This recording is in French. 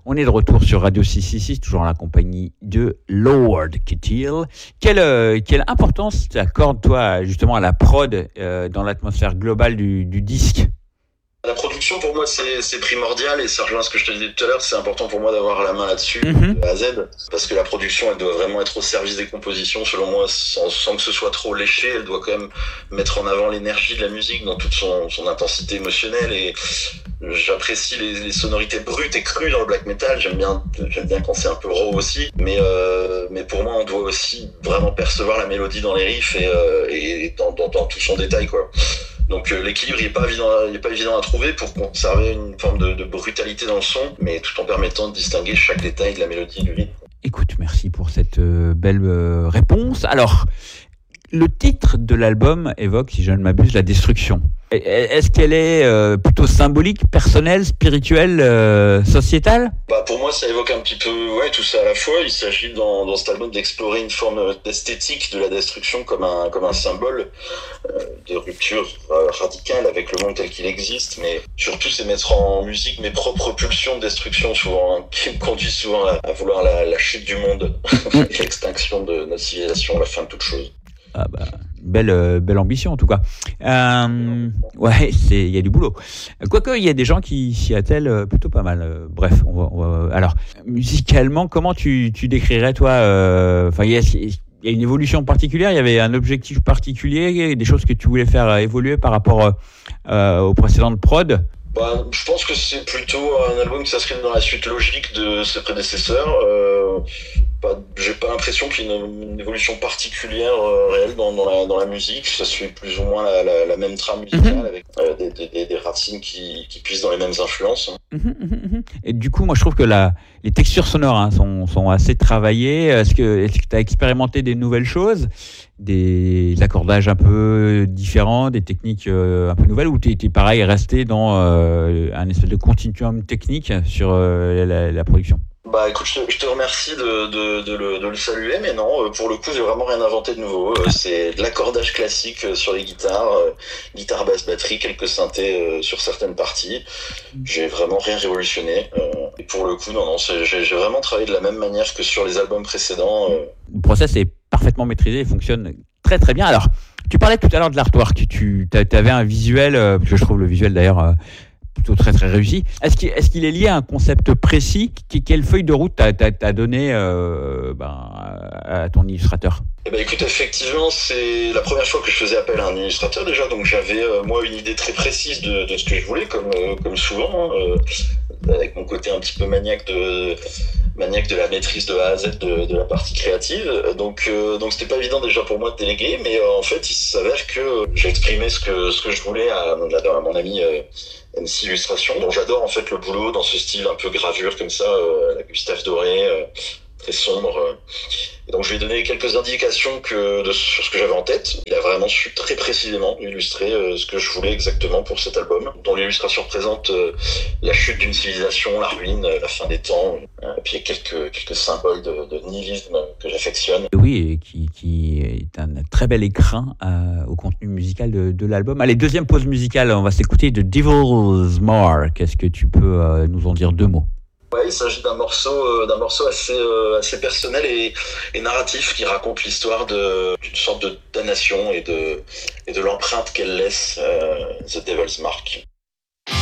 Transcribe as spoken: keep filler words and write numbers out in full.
On est de retour sur Radio six cent soixante-six, toujours en la compagnie de Lord Kittil. Quelle, euh, quelle importance tu accordes, toi, justement, à la prod euh, dans l'atmosphère globale du, du disque ? La production, pour moi, c'est, c'est primordial, et ça rejoint ce que je te disais tout à l'heure, c'est important pour moi d'avoir la main là-dessus, Mm-hmm. de A à Z, parce que la production, elle doit vraiment être au service des compositions, selon moi, sans, sans que ce soit trop léché. Elle doit quand même mettre en avant l'énergie de la musique dans toute son, son intensité émotionnelle, et j'apprécie les, les sonorités brutes et crues dans le black metal. J'aime bien, j'aime bien quand c'est un peu raw aussi, mais euh, mais pour moi, on doit aussi vraiment percevoir la mélodie dans les riffs et, euh, et dans, dans, dans tout son détail, quoi. Donc euh, l'équilibre il est pas évident, il est pas évident à trouver pour conserver une forme de, de brutalité dans le son, mais tout en permettant de distinguer chaque détail de la mélodie et du rythme. Écoute, merci pour cette euh, belle euh, réponse. Alors, le titre de l'album évoque, si je ne m'abuse, la destruction. Est-ce qu'elle est euh, plutôt symbolique, personnelle, spirituelle, euh, sociétale ? Bah pour moi, ça évoque un petit peu, ouais, tout ça à la fois. Il s'agit dans, dans cet album d'explorer une forme d'esthétique de la destruction comme un comme un symbole euh, de rupture euh, radicale avec le monde tel qu'il existe, mais surtout c'est mettre en musique mes propres pulsions de destruction, souvent, hein, qui me conduisent souvent à, à vouloir la, la chute du monde, l'extinction de notre civilisation, la fin de toute chose. Ah bah, belle, euh, belle ambition en tout cas. Euh, ouais, c'est, il y a du boulot. Quoique, il y a des gens qui s'y attellent plutôt pas mal. Euh, bref, on va, on va, alors, musicalement, comment tu, tu décrirais toi euh, enfin, il y a, il y a une évolution particulière, il y avait un objectif particulier, des choses que tu voulais faire évoluer par rapport euh, aux précédentes prods. Bah, je pense que c'est plutôt un album qui s'inscrit dans la suite logique de ses prédécesseurs. Euh, pas, j'ai pas l'impression qu'il y ait une, une évolution particulière euh, réelle dans, dans, la, dans la musique. Ça suit plus ou moins la, la, la même trame musicale, mm-hmm. avec euh, des, des, des racines qui, qui puissent dans les mêmes influences. Mm-hmm, mm-hmm. Et du coup, moi, je trouve que la, les textures sonores hein, sont, sont assez travaillées. Est-ce que est-ce que tu as expérimenté des nouvelles choses, des accordages un peu différents, des techniques euh, un peu nouvelles, ou tu es pareil resté dans euh, un espèce de continuum technique sur euh, la, la production ? Bah écoute, je te, je te remercie de, de, de, le, de le saluer, mais non, pour le coup, j'ai vraiment rien inventé de nouveau. C'est de l'accordage classique sur les guitares, guitare, basse, batterie, quelques synthés sur certaines parties. J'ai vraiment rien révolutionné. Et pour le coup, non, non, c'est, j'ai, j'ai vraiment travaillé de la même manière que sur les albums précédents. Le process est parfaitement maîtrisé et fonctionne très très bien. Alors, tu parlais tout à l'heure de l'artwork. Tu avais un visuel, parce que je trouve le visuel d'ailleurs plutôt très très réussi. Est-ce qu'il, est-ce qu'il est lié à un concept précis ? Quelle feuille de route t'as, t'as, t'as donné euh, ben, à ton illustrateur ? Eh ben écoute, effectivement, c'est la première fois que je faisais appel à un illustrateur déjà, donc j'avais euh, moi une idée très précise de, de ce que je voulais, comme euh, comme souvent, hein, euh, avec mon côté un petit peu maniaque de maniaque de la maîtrise de A à Z de, de la partie créative. Donc euh, donc c'était pas évident déjà pour moi de déléguer, mais euh, en fait il s'avère que j'ai exprimé ce que ce que je voulais à, à mon ami euh, M C Illustration, dont j'adore en fait le boulot dans ce style un peu gravure comme ça, euh, la Gustave Doré, euh, très sombre. Euh. Et donc je lui ai donné quelques indications que de, sur ce que j'avais en tête. Il a vraiment su très précisément illustrer euh, ce que je voulais exactement pour cet album, dont l'illustration représente euh, la chute d'une civilisation, la ruine, la fin des temps, euh, et puis quelques quelques symboles de, de nihilisme que j'affectionne. Oui, et qui, qui est un très bel écrin euh, au contenu musical de, de l'album. Allez, deuxième pause musicale, on va s'écouter de Devil's Mark. Est-ce que tu peux euh, nous en dire deux mots ? Ouais, il s'agit d'un morceau, euh, d'un morceau assez, euh, assez personnel et, et narratif qui raconte l'histoire de, d'une sorte de damnation et de, et de l'empreinte qu'elle laisse, euh, The Devil's Mark.